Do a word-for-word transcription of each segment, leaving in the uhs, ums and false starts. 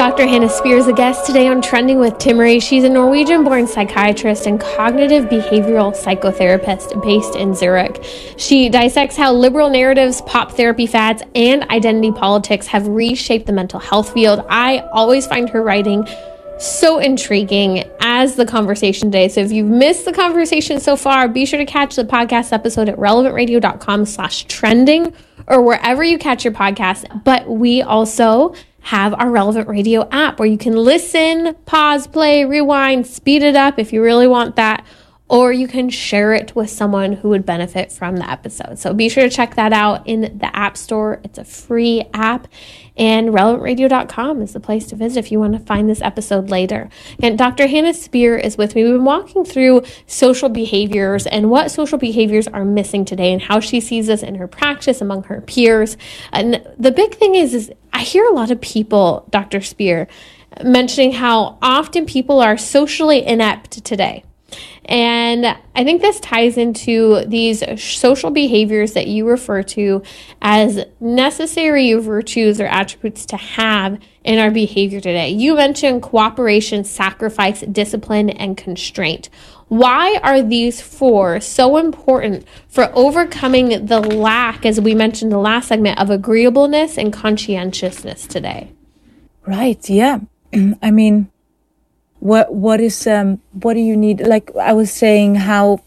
Doctor Hannah Spear is a guest today on Trending with Timmerie. She's a Norwegian-born psychiatrist and cognitive behavioral psychotherapist based in Zurich. She dissects how liberal narratives, pop therapy fads, and identity politics have reshaped the mental health field. I always find her writing so intriguing as the conversation today. So if you've missed the conversation so far, be sure to catch the podcast episode at relevantradio.com slash trending or wherever you catch your podcast. But we also have our Relevant Radio app where you can listen, pause, play, rewind, speed it up if you really want that, or you can share it with someone who would benefit from the episode. So be sure to check that out in the App Store. It's a free app, and relevant radio dot com is the place to visit if you want to find this episode later. And Doctor Hannah Spear is with me. We've been walking through social behaviors and what social behaviors are missing today and how she sees this in her practice among her peers. And the big thing is, is I hear a lot of people, Doctor Spear, mentioning how often people are socially inept today. And I think this ties into these social behaviors that you refer to as necessary virtues or attributes to have in our behavior today. You mentioned cooperation, sacrifice, discipline, and constraint. Why are these four so important for overcoming the lack, as we mentioned in the last segment, of agreeableness and conscientiousness today? Right, yeah. I mean, What what is um what do you need? Like I was saying, how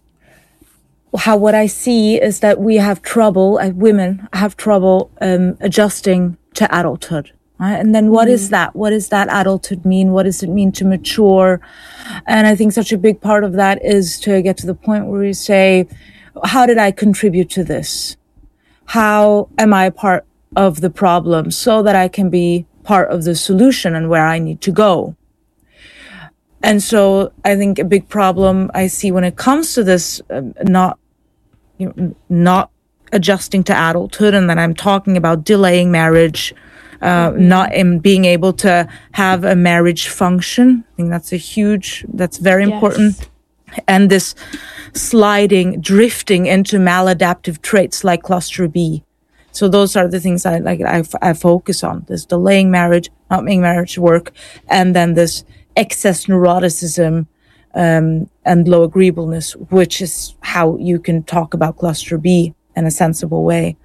how what I see is that we have trouble, uh, women have trouble um adjusting to adulthood, right? And then what mm. is that? What does that adulthood mean? What does it mean to mature? And I think such a big part of that is to get to the point where you say, how did I contribute to this? How am I a part of the problem so that I can be part of the solution and where I need to go? And so I think a big problem I see when it comes to this, uh, not, you know, not adjusting to adulthood, and then I'm talking about delaying marriage, uh, mm-hmm. not in being able to have a marriage function. I think that's a huge, that's very yes. important. And this sliding, drifting into maladaptive traits like cluster B. So those are the things I like. I, I focus on: this delaying marriage, not making marriage work, and then this excess neuroticism um, and low agreeableness, which is how you can talk about cluster B in a sensible way.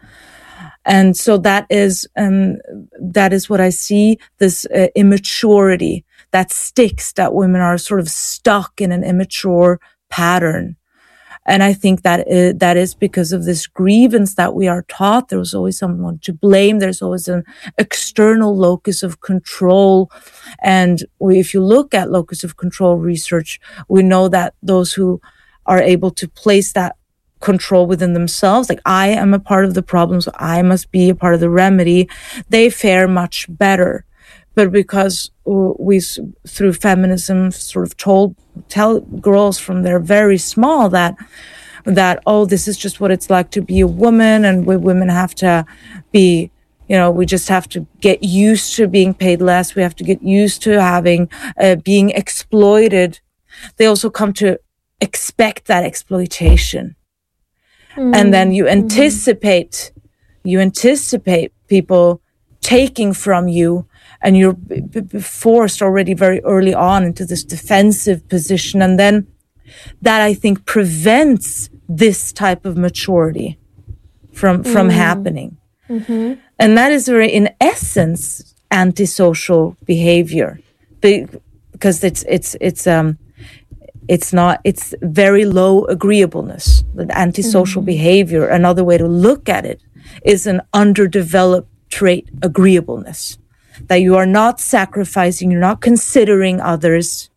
And so that is um, that is what I see, this uh, immaturity that sticks, that women are sort of stuck in an immature pattern. And I think that is, that is because of this grievance that we are taught. There's always someone to blame. There's always an external locus of control. And we, if you look at locus of control research, we know that those who are able to place that control within themselves, like I am a part of the problem, so I must be a part of the remedy, they fare much better. But because we, through feminism, sort of told, tell girls from they're very small that, that, oh, this is just what it's like to be a woman, and we women have to be, you know, we just have to get used to being paid less. We have to get used to having, uh, being exploited. They also come to expect that exploitation. Mm-hmm. And then you anticipate, mm-hmm. you anticipate people taking from you, and you're b- b- forced already very early on into this defensive position. And then that, I think, prevents this type of maturity from, from mm. happening. Mm-hmm. And that is very, in essence, antisocial behavior, because it's, it's, it's, um, it's not, it's very low agreeableness. The antisocial mm-hmm. behavior, another way to look at it, is an underdeveloped trait, agreeableness. That you are not sacrificing, you're not considering others,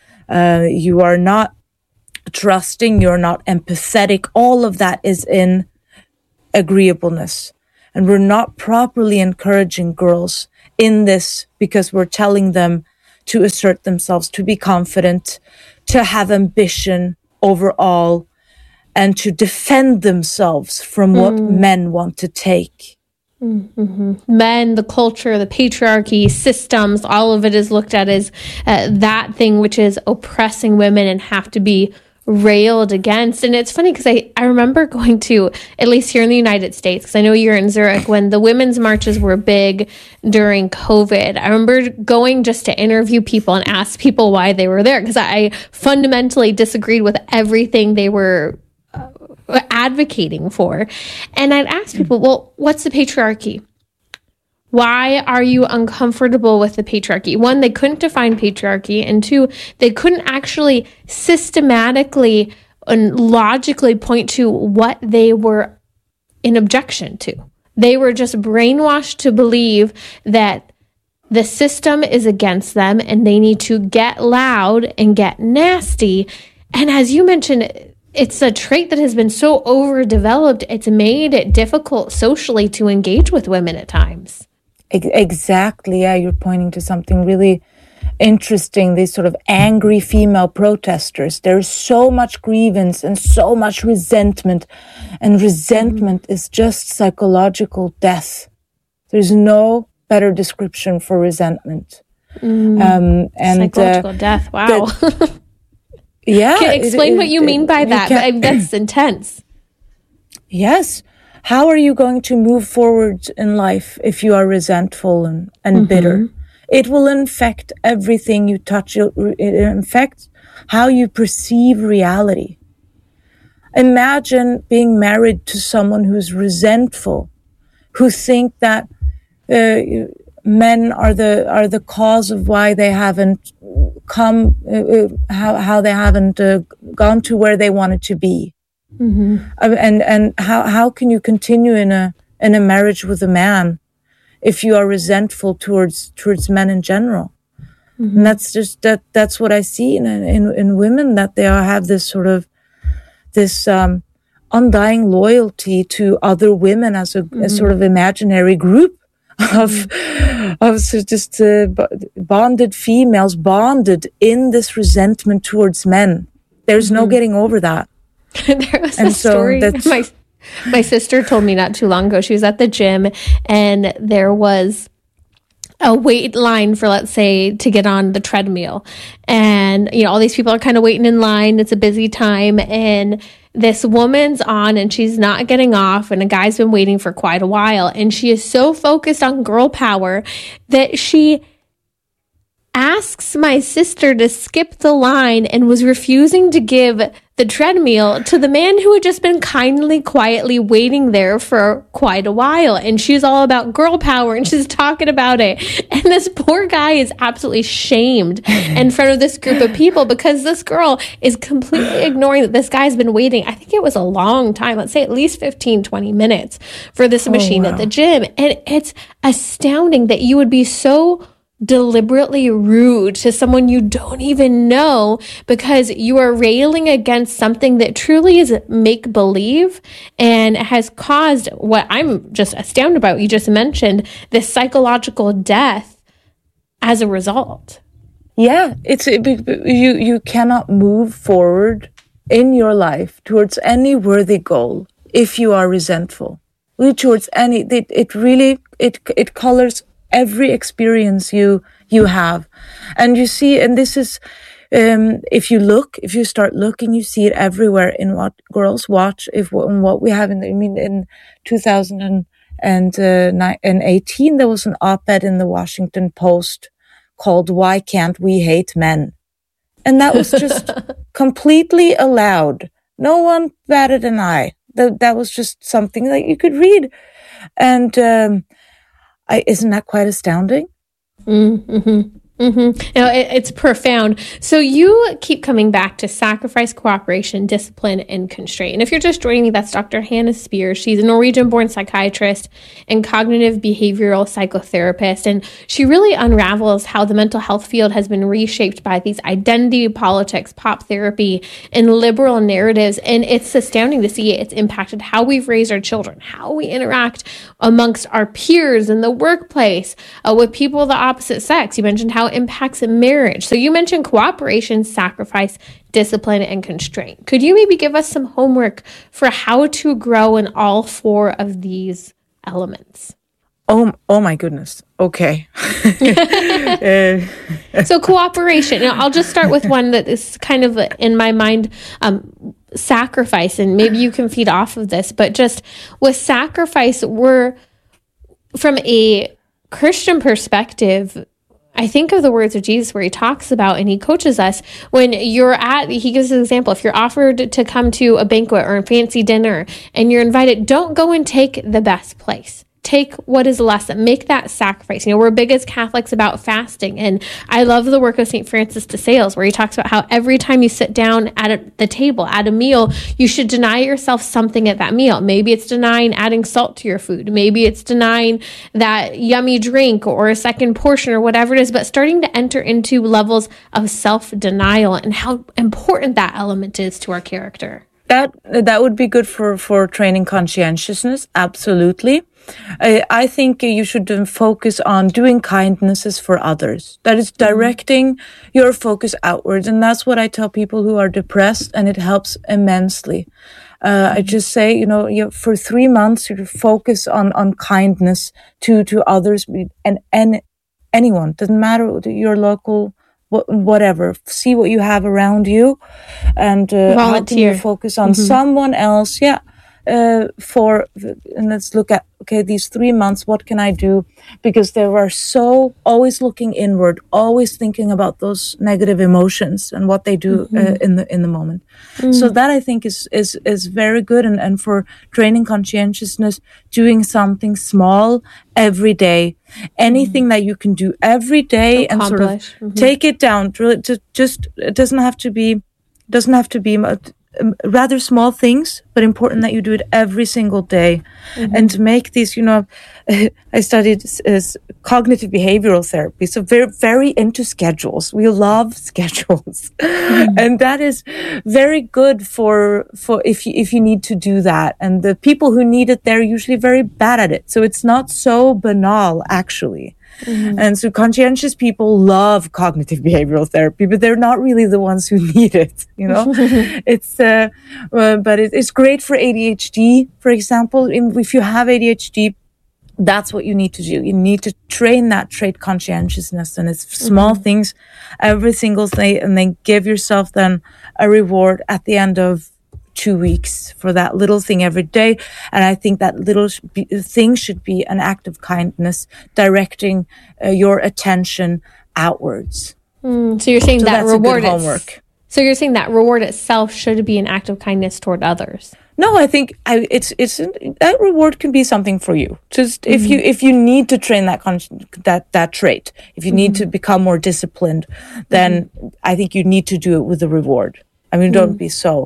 uh, you are not trusting, you're not empathetic. All of that is in agreeableness. And we're not properly encouraging girls in this because we're telling them to assert themselves, to be confident, to have ambition overall, and to defend themselves from what mm. men want to take. Mm-hmm. Men, the culture, the patriarchy, systems, all of it is looked at as uh, that thing which is oppressing women and have to be railed against. And it's funny because I, I remember going to, at least here in the United States, because I know you're in Zurich, when the women's marches were big during COVID. I remember going just to interview people and ask people why they were there, because I fundamentally disagreed with everything they were uh, advocating for. And I'd ask people, well, what's the patriarchy? Why are you uncomfortable with the patriarchy? One, they couldn't define patriarchy. And two, they couldn't actually systematically and logically point to what they were in objection to. They were just brainwashed to believe that the system is against them and they need to get loud and get nasty. And as you mentioned, it's a trait that has been so overdeveloped, it's made it difficult socially to engage with women at times. Exactly. Yeah, you're pointing to something really interesting. These sort of angry female protesters. There's so much grievance and so much resentment. And resentment mm. is just psychological death. There's no better description for resentment. Mm. Um, and Psychological uh, death. Wow. That, yeah. Can you explain it, what you it, mean by that? I, that's intense. Yes. How are you going to move forward in life if you are resentful and, and mm-hmm. bitter? It will infect everything you touch. It infects how you perceive reality. Imagine being married to someone who's resentful, who think that uh, men are the are the cause of why they haven't come, uh, how how they haven't uh, gone to where they wanted to be. Mm-hmm. And and how how can you continue in a in a marriage with a man if you are resentful towards towards men in general? Mm-hmm. And that's just that that's what I see in in in women, that they are, have this sort of this um, undying loyalty to other women as a, mm-hmm. a sort of imaginary group of mm-hmm. of so just uh, bonded females bonded in this resentment towards men. There's mm-hmm. no getting over that. There was and a so story my my sister told me not too long ago. She was at the gym and there was a wait line for, let's say, to get on the treadmill. And, you know, all these people are kind of waiting in line. It's a busy time. And this woman's on and she's not getting off. And a guy's been waiting for quite a while. And she is so focused on girl power that she asks my sister to skip the line and was refusing to give the treadmill to the man who had just been kindly, quietly waiting there for quite a while. And she's all about girl power and she's talking about it. And this poor guy is absolutely shamed in front of this group of people because this girl is completely ignoring that this guy's been waiting. I think it was a long time, let's say at least fifteen, twenty minutes for this machine oh, wow. at the gym. And it's astounding that you would be so deliberately rude to someone you don't even know because you are railing against something that truly is make-believe and has caused what I'm just astounded about. You just mentioned this psychological death as a result. Yeah, it's it, you. You cannot move forward in your life towards any worthy goal if you are resentful. Towards any, it, it really it it colors every experience you you have. And you see, and this is, um, if you look, if you start looking, you see it everywhere in what girls watch, if in what we have in, the, I mean, in two thousand eighteen, there was an op-ed in the Washington Post called "Why Can't We Hate Men?" And that was just completely allowed. No one batted an eye. That, that was just something that you could read. And, um, I, isn't that quite astounding? Mm-hmm. Mm-hmm. You know, it, it's profound. So you keep coming back to sacrifice, cooperation, discipline, and constraint. And if you're just joining me, that's Doctor Hannah Spears. She's a Norwegian-born psychiatrist and cognitive behavioral psychotherapist. And she really unravels how the mental health field has been reshaped by these identity politics, pop therapy, and liberal narratives. And it's astounding to see it's impacted how we've raised our children, how we interact amongst our peers in the workplace, uh, with people of the opposite sex. You mentioned how it impacts a marriage. So you mentioned cooperation, sacrifice, discipline, and constraint. Could you maybe give us some homework for how to grow in all four of these elements? Oh, oh my goodness. Okay. uh. So cooperation. Now, I'll just start with one that is kind of in my mind, um, sacrifice, and maybe you can feed off of this, but just with sacrifice, we're, from a Christian perspective, I think of the words of Jesus where he talks about and he coaches us when you're at, he gives an example. If you're offered to come to a banquet or a fancy dinner and you're invited, don't go and take the best place. Take what is less, make that sacrifice. You know, we're big as Catholics about fasting. And I love the work of Saint Francis de Sales, where he talks about how every time you sit down at a, the table, at a meal, you should deny yourself something at that meal. Maybe it's denying adding salt to your food. Maybe it's denying that yummy drink or a second portion or whatever it is, but starting to enter into levels of self-denial and how important that element is to our character. That, that would be good for, for training conscientiousness. Absolutely. I, I think you should focus on doing kindnesses for others. That is directing your focus outwards. And that's what I tell people who are depressed, and it helps immensely. Uh, I just say, you know, you, for three months, you focus on, on kindness to, to others and, and anyone. Doesn't matter your local, whatever. See what you have around you and uh, how can you focus on mm-hmm. someone else. Yeah. Uh, for, and let's look at, okay, these three months, what can I do? Because they are so always looking inward, always thinking about those negative emotions and what they do mm-hmm. uh, in the, in the moment. Mm-hmm. So that I think is, is, is very good. And, and for training conscientiousness, doing something small every day, anything mm-hmm. that you can do every day and sort of mm-hmm. take it down to, to just, it doesn't have to be, doesn't have to be, Um, rather small things, but important that you do it every single day mm-hmm. and make these, you know, I studied as cognitive behavioral therapy. So very, very into schedules. We love schedules mm-hmm. and that is very good for, for if you, if you need to do that. And the people who need it, they're usually very bad at it. So it's not so banal actually. Mm-hmm. And so conscientious people love cognitive behavioral therapy, but they're not really the ones who need it, you know. it's, uh, uh, but it, it's great for A D H D, for example. In, if you have A D H D, that's what you need to do. You need to train that trait conscientiousness, and it's small mm-hmm. things every single day, and then give yourself then a reward at the end of two weeks for that little thing every day. And I think that little sh- be, thing should be an act of kindness, directing uh, your attention outwards. Mm, so you're saying so that that's reward a good homework. So you're saying that reward itself should be an act of kindness toward others. No, I think I, it's it's that reward can be something for you. Just mm-hmm. if you if you need to train that con- that that trait, if you mm-hmm. need to become more disciplined, then mm-hmm. I think you need to do it with a reward. I mean, mm-hmm. don't be so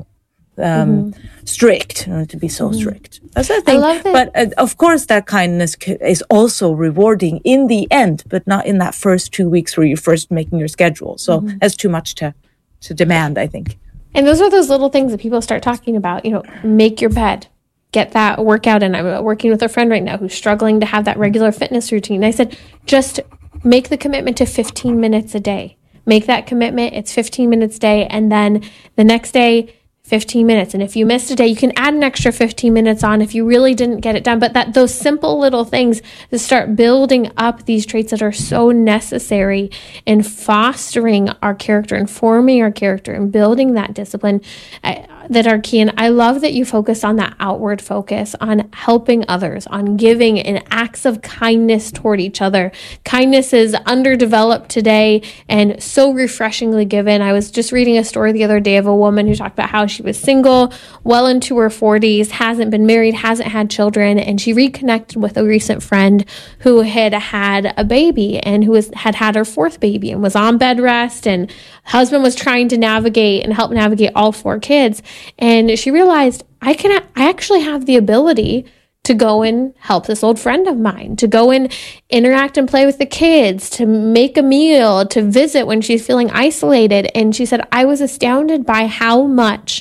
um mm-hmm. strict, not to be so mm-hmm. strict. That's the thing. I love that. But uh, of course, that kindness c- is also rewarding in the end, but not in that first two weeks where you're first making your schedule. So mm-hmm. that's too much to to demand, I think. And those are those little things that people start talking about. You know, make your bed, get that workout in. I'm working with a friend right now who's struggling to have that regular fitness routine. I said, just make the commitment to fifteen minutes a day. Make that commitment. It's fifteen minutes a day, and then the next day, fifteen minutes. And if you missed a day, you can add an extra fifteen minutes on if you really didn't get it done. But that those simple little things that start building up these traits that are so necessary in fostering our character and forming our character and building that discipline uh, that are key. And I love that you focus on that outward focus, on helping others, on giving and acts of kindness toward each other. Kindness is underdeveloped today and so refreshingly given. I was just reading a story the other day of a woman who talked about how she She was single, well into her forties, hasn't been married, hasn't had children, and she reconnected with a recent friend who had had a baby and who was, had had her fourth baby and was on bed rest, and husband was trying to navigate and help navigate all four kids. And she realized, I can, I actually have the ability to go and help this old friend of mine, to go and interact and play with the kids, to make a meal, to visit when she's feeling isolated. And she said, I was astounded by how much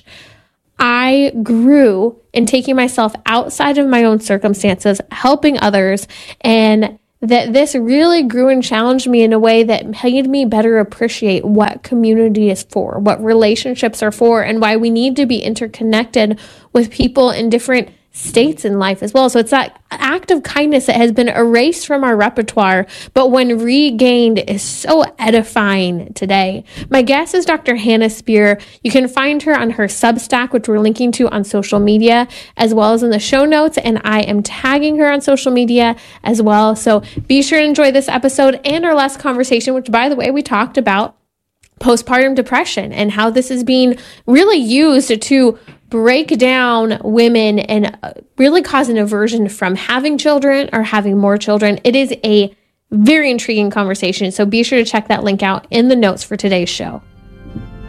I grew in taking myself outside of my own circumstances, helping others, and that this really grew and challenged me in a way that made me better appreciate what community is for, what relationships are for, and why we need to be interconnected with people in different states in life as well. So it's that act of kindness that has been erased from our repertoire, but when regained is so edifying today. My guest is Doctor Hannah Spear. You can find her on her Substack, which we're linking to on social media, as well as in the show notes, and I am tagging her on social media as well. So be sure to enjoy this episode and our last conversation, which, by the way, we talked about postpartum depression and how this is being really used to break down women and really cause an aversion from having children or having more children. It is a very intriguing conversation. So be sure to check that link out in the notes for today's show.